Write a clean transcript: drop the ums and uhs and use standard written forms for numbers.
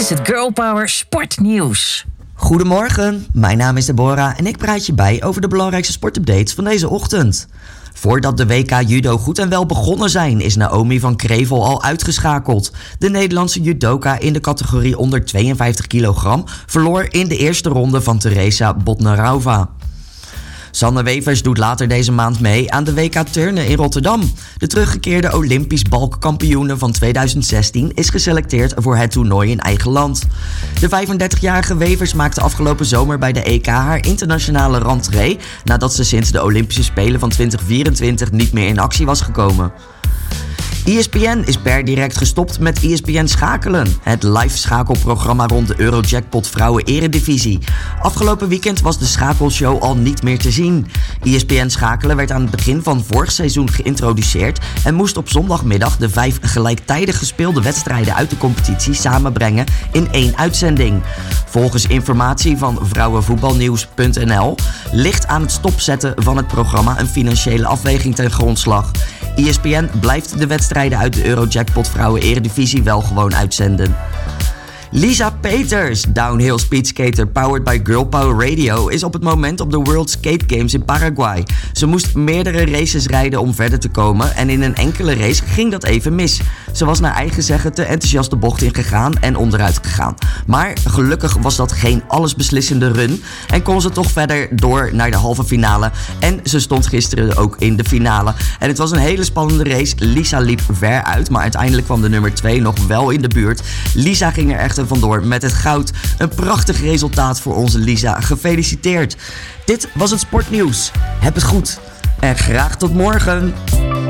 is het Girl Power Sportnieuws. Goedemorgen, mijn naam is Deborah en ik praat je bij over de belangrijkste sportupdates van deze ochtend. Voordat de WK Judo goed en wel begonnen zijn, is Naomi van Krevel al uitgeschakeld. De Nederlandse judoka in de categorie onder 52 kilogram verloor in de eerste ronde van Teresa Botnarova. Sanne Wevers doet later deze maand mee aan de WK Turnen in Rotterdam. De teruggekeerde Olympisch balkkampioene van 2016 is geselecteerd voor het toernooi in eigen land. De 35-jarige Wevers maakte afgelopen zomer bij de EK haar internationale rentrée nadat ze sinds de Olympische Spelen van 2024 niet meer in actie was gekomen. ESPN is per direct gestopt met ESPN Schakelen, het live schakelprogramma rond de Eurojackpot Vrouwen Eredivisie. Afgelopen weekend was de schakelshow al niet meer te zien. ESPN Schakelen werd aan het begin van vorig seizoen geïntroduceerd en moest op zondagmiddag de 5 gelijktijdig gespeelde wedstrijden uit de competitie samenbrengen in 1 uitzending. Volgens informatie van vrouwenvoetbalnieuws.nl ligt aan het stopzetten van het programma een financiële afweging ten grondslag. ESPN blijft de wedstrijden uit de Eurojackpot Vrouwen Eredivisie wel gewoon uitzenden. Lisa Peters, downhill speedskater powered by Girl Power Radio, is op het moment op de World Skate Games in Paraguay. Ze moest meerdere races rijden om verder te komen en in een enkele race ging dat even mis. Ze was naar eigen zeggen te enthousiast de bocht ingegaan en onderuit gegaan. Maar gelukkig was dat geen allesbeslissende run en kon ze toch verder door naar de halve finale. En ze stond gisteren ook in de finale. En het was een hele spannende race. Lisa liep ver uit, maar uiteindelijk kwam de nummer 2 nog wel in de buurt. Lisa ging er echter vandoor met het goud. Een prachtig resultaat voor onze Lisa. Gefeliciteerd. Dit was het sportnieuws. Heb het goed en graag tot morgen.